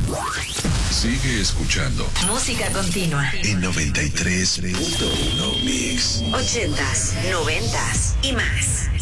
Sigue escuchando Música continua. en 93.1 Mix. 80s, 90s y más.